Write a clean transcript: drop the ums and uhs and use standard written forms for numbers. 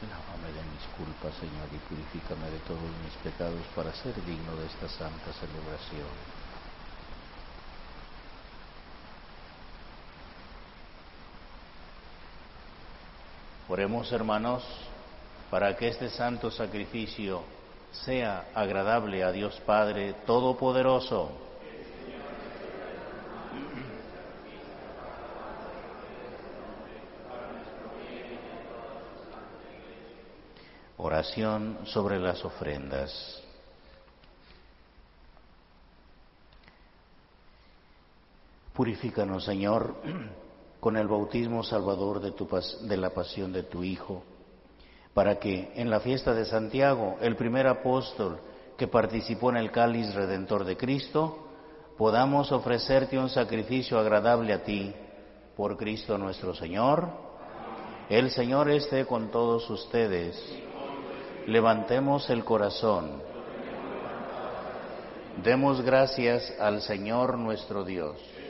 Lávame de mis culpas, Señor, y purifícame de todos mis pecados para ser digno de esta santa celebración. Oremos, hermanos, para que este santo sacrificio sea agradable a Dios Padre Todopoderoso. Oración sobre las ofrendas. Purifícanos, Señor, con el bautismo salvador de la pasión de tu Hijo, para que en la fiesta de Santiago, el primer apóstol que participó en el cáliz redentor de Cristo, podamos ofrecerte un sacrificio agradable a ti, por Cristo nuestro Señor. El Señor esté con todos ustedes. Levantemos el corazón. Demos gracias al Señor nuestro Dios.